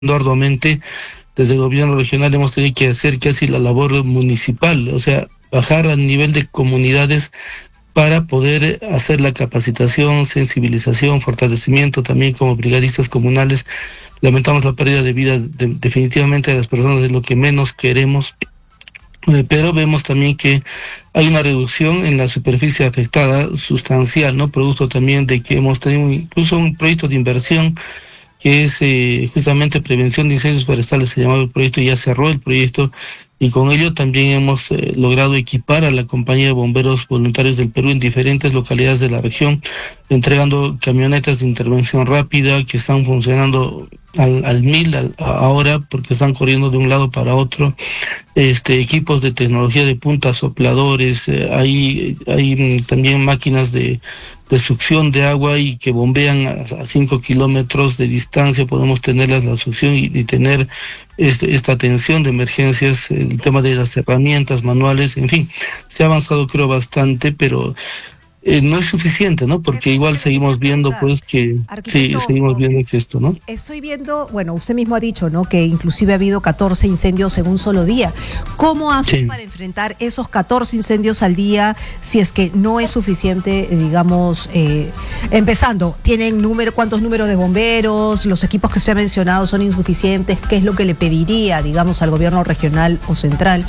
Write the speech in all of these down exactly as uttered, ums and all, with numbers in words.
arduamente. Desde el gobierno regional hemos tenido que hacer casi la labor municipal, o sea, bajar al nivel de comunidades para poder hacer la capacitación, sensibilización, fortalecimiento también como brigadistas comunales. Lamentamos la pérdida de vida de, definitivamente de las personas, de lo que menos queremos, eh, pero vemos también que hay una reducción en la superficie afectada sustancial, ¿no? Producto también de que hemos tenido incluso un proyecto de inversión que es eh, justamente prevención de incendios forestales, se llamaba el proyecto, y ya cerró el proyecto, y con ello también hemos eh, logrado equipar a la Compañía de Bomberos Voluntarios del Perú en diferentes localidades de la región, entregando camionetas de intervención rápida que están funcionando al, al mil al, ahora, porque están corriendo de un lado para otro, este equipos de tecnología de punta, sopladores, eh, hay, hay también máquinas de de succión de agua y que bombean a cinco kilómetros de distancia. Podemos tenerlas la succión y, y tener este, esta atención de emergencias, el tema de las herramientas manuales, en fin, se ha avanzado creo bastante, pero eh, no es suficiente, ¿no? Porque igual seguimos viendo pues que sí, seguimos viendo que esto, ¿no? Estoy viendo, bueno, usted mismo ha dicho, ¿no? Que inclusive ha habido catorce incendios en un solo día. ¿Cómo hacen sí. para enfrentar esos catorce incendios al día si es que no es suficiente, digamos, eh, empezando, tienen número, cuántos números de bomberos, los equipos que usted ha mencionado son insuficientes? ¿Qué es lo que le pediría, digamos, al gobierno regional o central?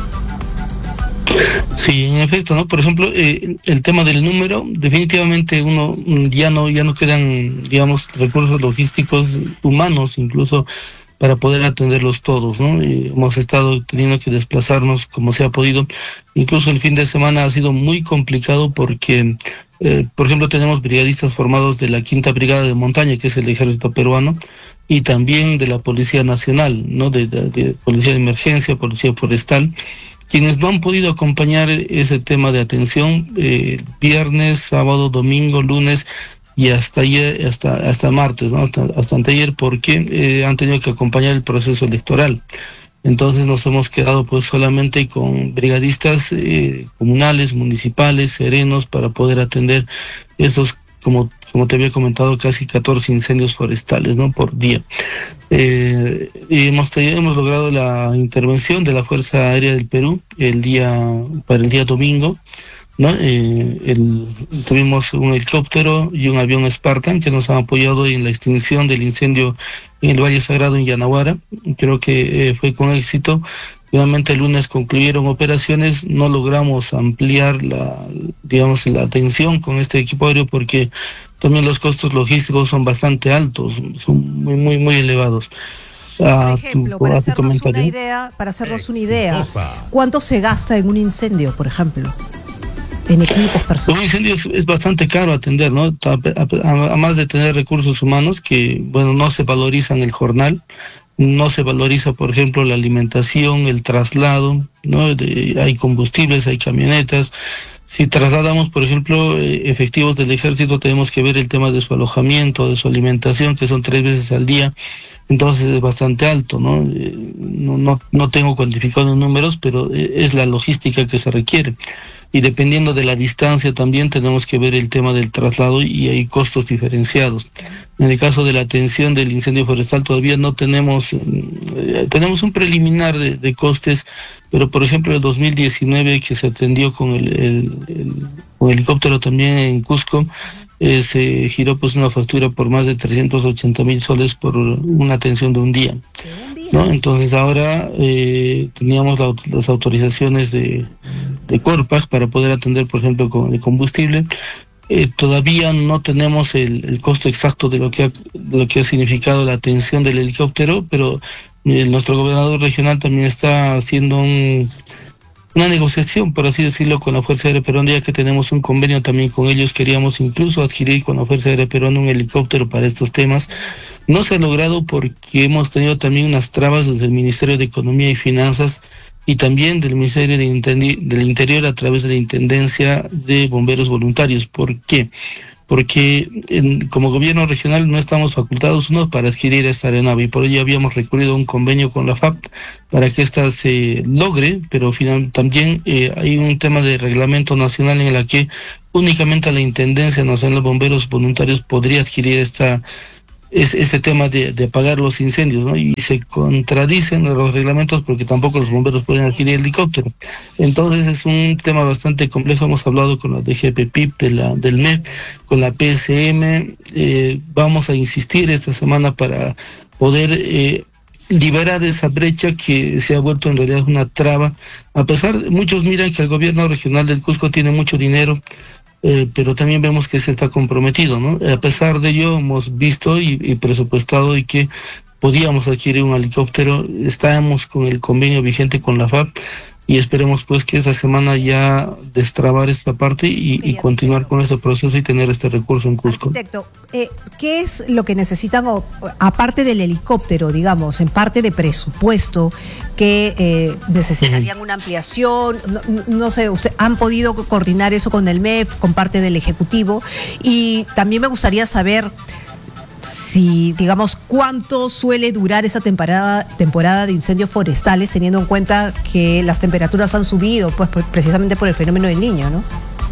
Sí, en efecto, ¿no? Por ejemplo, eh, el tema del número, definitivamente uno ya no ya no quedan, digamos, recursos logísticos humanos incluso para poder atenderlos todos, ¿no? Eh, hemos estado teniendo que desplazarnos como se ha podido. Incluso el fin de semana ha sido muy complicado porque, eh, por ejemplo, tenemos brigadistas formados de la Quinta Brigada de Montaña, que es el ejército peruano, y también de la Policía Nacional, ¿no? De, de, de Policía de Emergencia, Policía Forestal, quienes no han podido acompañar ese tema de atención eh, viernes, sábado, domingo, lunes y hasta ayer, hasta hasta martes, ¿no? hasta, hasta anteayer, porque eh, han tenido que acompañar el proceso electoral. Entonces nos hemos quedado pues solamente con brigadistas eh, comunales, municipales, serenos, para poder atender esos, como como te había comentado, casi catorce incendios forestales, ¿no? por día. Eh, y hemos, hemos logrado la intervención de la Fuerza Aérea del Perú el día para el día domingo, ¿no? Eh, el, tuvimos un helicóptero y un avión Spartan que nos han apoyado en la extinción del incendio en el Valle Sagrado en Yanaguara. Creo que eh, fue con éxito. Finalmente el lunes concluyeron operaciones, no logramos ampliar la, digamos, la atención con este equipo aéreo porque también los costos logísticos son bastante altos, son muy, muy, muy elevados. Por ejemplo, para hacernos una idea, para hacernos una idea, ¿cuánto se gasta en un incendio, por ejemplo? En equipos, personas. Un incendio es, es bastante caro atender, ¿no? Además de tener recursos humanos que, bueno, no se valorizan el jornal, no se valoriza, por ejemplo, la alimentación, el traslado, ¿no? De, hay combustibles, hay camionetas. Si trasladamos, por ejemplo, efectivos del ejército, tenemos que ver el tema de su alojamiento, de su alimentación, que son tres veces al día. Entonces es bastante alto, ¿no? No, no, no tengo cuantificado en números, pero es la logística que se requiere. Y dependiendo de la distancia también tenemos que ver el tema del traslado y hay costos diferenciados. En el caso de la atención del incendio forestal todavía no tenemos, eh, tenemos un preliminar de, de costes, pero por ejemplo el dos mil diecinueve que se atendió con el, el, el con helicóptero también en Cusco, eh, se giró pues una factura por más de trescientos ochenta mil soles por una atención de un día, ¿no? Entonces ahora eh, teníamos la, las autorizaciones de, de Corpac para poder atender, por ejemplo, con el combustible. Eh, todavía no tenemos el, el costo exacto de lo que ha, de lo que ha significado la atención del helicóptero, pero eh, nuestro gobernador regional también está haciendo un una negociación, por así decirlo, con la Fuerza Aérea Peruana, ya que tenemos un convenio también con ellos. Queríamos incluso adquirir con la Fuerza Aérea Peruana un helicóptero para estos temas. No se ha logrado porque hemos tenido también unas trabas desde el Ministerio de Economía y Finanzas y también del Ministerio de Intendi- del Interior a través de la Intendencia de Bomberos Voluntarios. ¿Por qué? Porque en, como gobierno regional no estamos facultados uno para adquirir esta aeronave y por ello habíamos recurrido a un convenio con la F A P para que ésta se logre, pero final, también eh, hay un tema de reglamento nacional en el que únicamente la Intendencia Nacional de Bomberos Voluntarios podría adquirir esta es ese tema de, de apagar los incendios, ¿no? Y se contradicen los reglamentos porque tampoco los bomberos pueden adquirir helicóptero. Entonces es un tema bastante complejo. Hemos hablado con la D G P P I P, de la, del M E P, con la P S M. Eh, vamos a insistir esta semana para poder eh, liberar esa brecha que se ha vuelto en realidad una traba. A pesar, muchos miran que el gobierno regional del Cusco tiene mucho dinero, Eh, pero también vemos que se está comprometido, ¿no? A pesar de ello, hemos visto y, y presupuestado y que podíamos adquirir un helicóptero. Estamos con el convenio vigente con la F A P y esperemos pues que esta semana ya destrabar esta parte y, y continuar con este proceso y tener este recurso en Cusco. Arquitecto, eh, ¿qué es lo que necesitan, o, aparte del helicóptero, digamos, en parte de presupuesto, que eh, necesitarían una ampliación? No, no sé, usted, ¿han podido coordinar eso con el M E F, con parte del Ejecutivo? Y también me gustaría saber si, digamos, cuánto suele durar esa temporada, temporada de incendios forestales, teniendo en cuenta que las temperaturas han subido, pues, pues precisamente por el fenómeno del Niño, ¿no?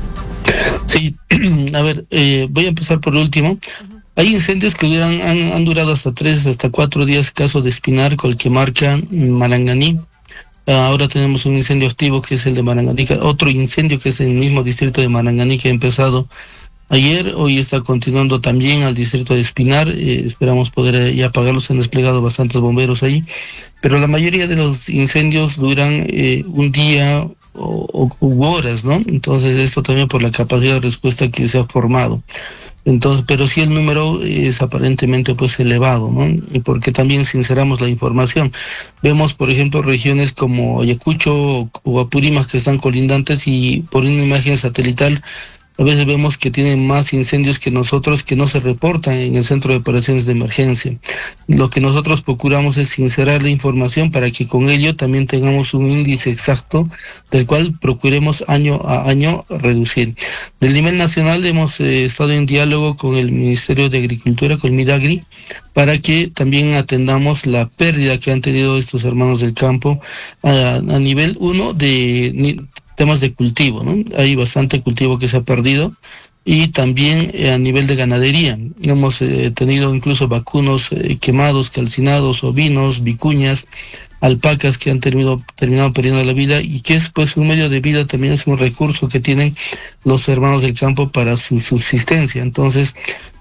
Sí, a ver, eh, voy a empezar por el último. Uh-huh. Hay incendios que duran, han, han durado hasta tres, hasta cuatro días, caso de Espinar, Colquemarca, Maranganí. Ahora tenemos un incendio activo que es el de Maranganí, otro incendio que es en el mismo distrito de Maranganí que ha empezado ayer, hoy está continuando también al distrito de Espinar. Eh, esperamos poder eh, ya apagarlos. Se han desplegado bastantes bomberos ahí, pero la mayoría de los incendios duran eh, un día o, o u horas, ¿no? Entonces esto también por la capacidad de respuesta que se ha formado. Entonces, pero sí el número es aparentemente pues elevado, ¿no? Y porque también sinceramos la información. Vemos, por ejemplo, regiones como Ayacucho o, o Apurímac que están colindantes y por una imagen satelital a veces vemos que tienen más incendios que nosotros, que no se reportan en el Centro de Operaciones de Emergencia. Lo que nosotros procuramos es sincerar la información para que con ello también tengamos un índice exacto del cual procuremos año a año reducir. Del nivel nacional hemos eh, estado en diálogo con el Ministerio de Agricultura, con el Midagri, para que también atendamos la pérdida que han tenido estos hermanos del campo a, a nivel uno de... Ni, temas de cultivo, ¿no? Hay bastante cultivo que se ha perdido y también eh, a nivel de ganadería. Hemos eh, tenido incluso vacunos eh, quemados, calcinados, ovinos, vicuñas, alpacas que han terminado, terminado perdiendo la vida y que es pues un medio de vida, también es un recurso que tienen los hermanos del campo para su subsistencia. Entonces,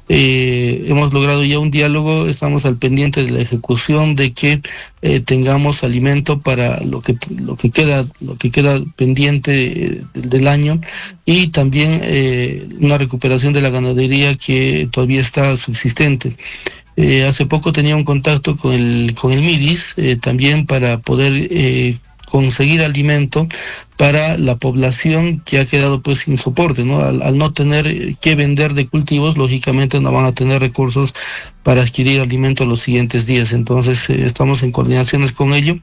Eh, hemos logrado ya un diálogo, estamos al pendiente de la ejecución, de que eh, tengamos alimento para lo que lo que queda lo que queda pendiente eh, del, del año y también eh, una recuperación de la ganadería que todavía está subsistente. Eh, hace poco tenía un contacto con el con el MIDIS eh, también para poder eh, conseguir alimento para la población que ha quedado pues sin soporte, ¿no? Al, al no tener que vender de cultivos, lógicamente no van a tener recursos para adquirir alimento los siguientes días. Entonces eh, estamos en coordinaciones con ello.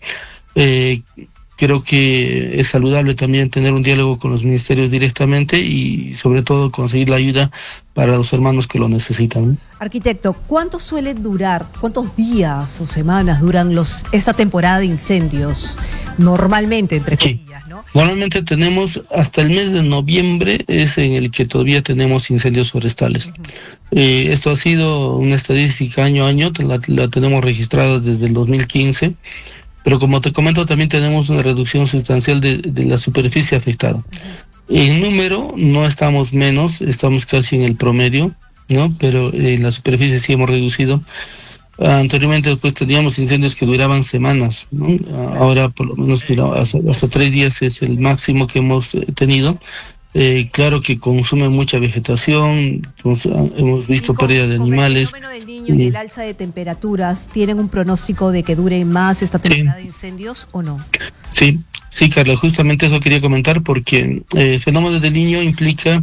Eh, creo que es saludable también tener un diálogo con los ministerios directamente y sobre todo conseguir la ayuda para los hermanos que lo necesitan, ¿no? Arquitecto, ¿cuánto suele durar, cuántos días o semanas duran los esta temporada de incendios normalmente, entre comillas, sí, ¿no? Normalmente tenemos hasta el mes de noviembre, es en el que todavía tenemos incendios forestales. Uh-huh. Eh, esto ha sido una estadística año a año, la, la tenemos registrada desde el dos mil quince. Pero como te comento, también tenemos una reducción sustancial de, de la superficie afectada. Uh-huh. En número no estamos menos, estamos casi en el promedio, ¿no? Pero en la superficie sí hemos reducido. Anteriormente pues teníamos incendios que duraban semanas, ¿no? Ahora por lo menos hasta, hasta tres días es el máximo que hemos tenido. Eh, claro que consume mucha vegetación, hemos visto pérdida de animales. ¿El fenómeno del Niño y el alza de temperaturas tienen un pronóstico de que dure más esta temporada sí. de incendios o no? Sí, sí, Carla, justamente eso quería comentar porque eh, el fenómeno del Niño implica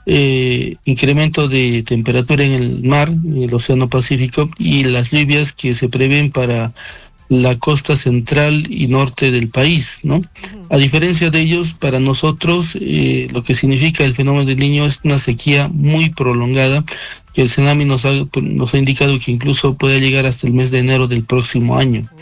eh, incremento de temperatura en el mar, en el Océano Pacífico, y las lluvias que se prevén para la costa central y norte del país, ¿no? A diferencia de ellos, para nosotros eh, lo que significa el fenómeno del Niño es una sequía muy prolongada, que el CENAMI nos ha, nos ha indicado que incluso puede llegar hasta el mes de enero del próximo año.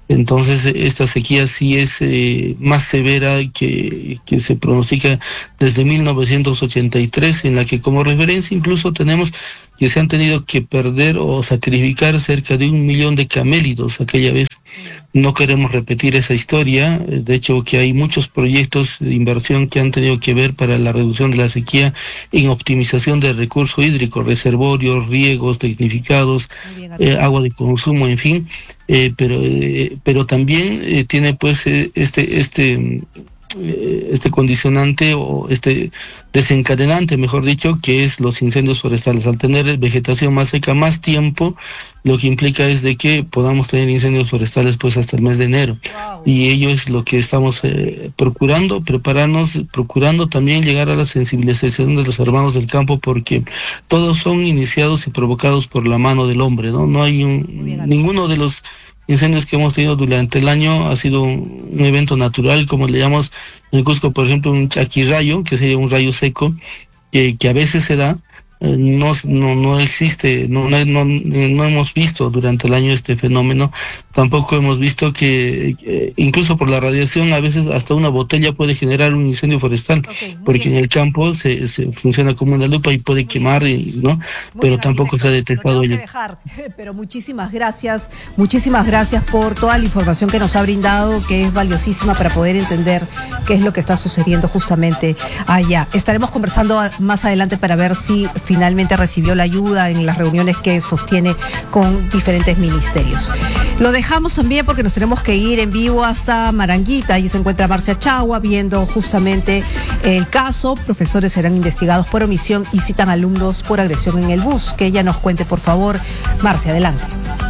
Entonces esta sequía sí es eh, más severa que, que se pronostica desde mil novecientos ochenta y tres, en la que como referencia incluso tenemos que se han tenido que perder o sacrificar cerca de un millón de camélidos aquella vez. No queremos repetir esa historia, de hecho que hay muchos proyectos de inversión que han tenido que ver para la reducción de la sequía en optimización del recurso hídrico, reservorios, riegos, tecnificados, eh, agua de consumo, en fin, eh, pero eh, pero también eh, tiene pues eh, este este este condicionante o este desencadenante, mejor dicho, que es los incendios forestales. Al tener vegetación más seca más tiempo, lo que implica es de que podamos tener incendios forestales pues hasta el mes de enero. Wow. Y ello es lo que estamos eh, procurando, prepararnos, procurando también llegar a la sensibilización de los hermanos del campo, porque todos son iniciados y provocados por la mano del hombre, ¿no? No hay un, ninguno de los incendios que hemos tenido durante el año ha sido un, un evento natural, como le llamamos en Cusco, por ejemplo, un chaquirrayo, que sería un rayo seco, que, que a veces se da. Eh, no, no, no existe, no, no, no, no hemos visto durante el año este fenómeno. Tampoco hemos visto que, que incluso por la radiación a veces hasta una botella puede generar un incendio forestal, okay, porque bien. En el campo se, se funciona como una lupa y puede muy quemar, y, ¿no? Muy pero bien, tampoco se ha detectado ello. Dejar, pero muchísimas gracias, muchísimas gracias por toda la información que nos ha brindado, que es valiosísima para poder entender qué es lo que está sucediendo justamente allá. Estaremos conversando más adelante para ver si finalmente recibió la ayuda en las reuniones que sostiene con diferentes ministerios. Lo dejamos también porque nos tenemos que ir en vivo hasta Maranguita. Allí se encuentra Marcia Chagua viendo justamente el caso. Profesores serán investigados por omisión y citan alumnos por agresión en el bus. Que ella nos cuente, por favor. Marcia, adelante.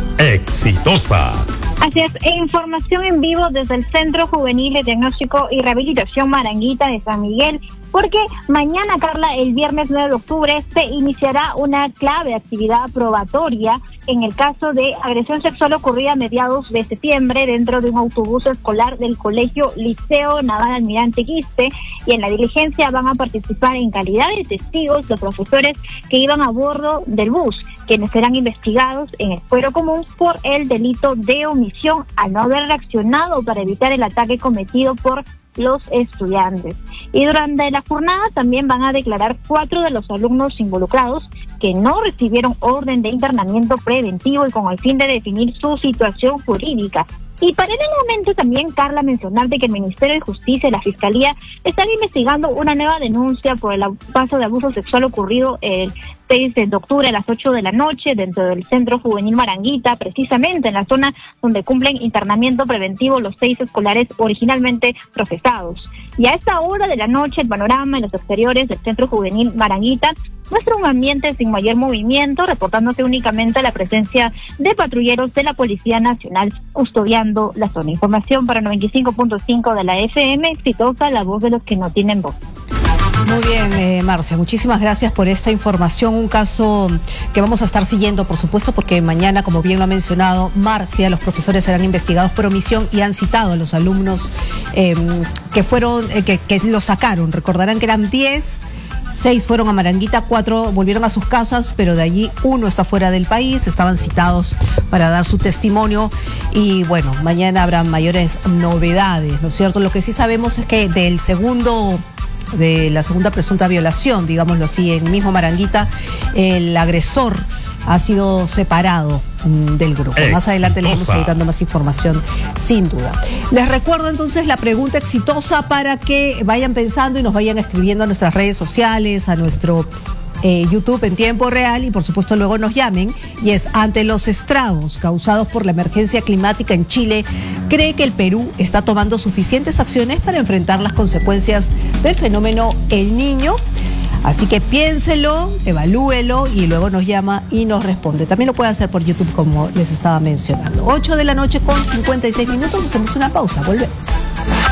Exitosa. Así es, información en vivo desde el Centro Juvenil de Diagnóstico y Rehabilitación Maranguita de San Miguel, porque mañana, Carla, el viernes nueve de octubre, se iniciará una clave actividad probatoria en el caso de agresión sexual ocurrida a mediados de septiembre dentro de un autobús escolar del Colegio Liceo Naval Almirante Quispe, y en la diligencia van a participar en calidad de testigos los profesores que iban a bordo del bus, quienes serán investigados en el fuero común por el delito de omisión al no haber reaccionado para evitar el ataque cometido por los estudiantes. Y durante la jornada también van a declarar cuatro de los alumnos involucrados que no recibieron orden de internamiento preventivo y con el fin de definir su situación jurídica. Y para el momento también, Carla, mencionar de que el Ministerio de Justicia y la Fiscalía están investigando una nueva denuncia por el caso de abuso sexual ocurrido el seis de octubre a las ocho de la noche dentro del Centro Juvenil Maranguita, precisamente en la zona donde cumplen internamiento preventivo los seis escolares originalmente procesados. Y a esta hora de la noche, el panorama en los exteriores del Centro Juvenil Maranguita muestra un ambiente sin mayor movimiento, reportándose únicamente la presencia de patrulleros de la Policía Nacional custodiando la zona. Información para noventa y cinco punto cinco de la F M, Exitosa, la voz de los que no tienen voz. Muy bien, eh, Marcia, muchísimas gracias por esta información, un caso que vamos a estar siguiendo, por supuesto, porque mañana, como bien lo ha mencionado Marcia, los profesores serán investigados por omisión y han citado a los alumnos eh, que fueron, eh, que, que los sacaron. Recordarán que eran diez, seis fueron a Maranguita, cuatro volvieron a sus casas, pero de allí uno está fuera del país, estaban citados para dar su testimonio y bueno, mañana habrá mayores novedades, ¿no es cierto? Lo que sí sabemos es que del segundo... de la segunda presunta violación, digámoslo así, en mismo Maranguita, el agresor ha sido separado mm, del grupo. Exitosa. Más adelante les vamos a ir dando más información, sin duda. Les recuerdo entonces la pregunta exitosa para que vayan pensando y nos vayan escribiendo a nuestras redes sociales, a nuestro Eh, YouTube en tiempo real y por supuesto luego nos llamen, y es: ante los estragos causados por la emergencia climática en Chile, ¿cree que el Perú está tomando suficientes acciones para enfrentar las consecuencias del fenómeno El Niño? Así que piénselo, evalúelo y luego nos llama y nos responde. También lo puede hacer por YouTube, como les estaba mencionando. ocho de la noche con cincuenta y seis minutos, hacemos una pausa, volvemos.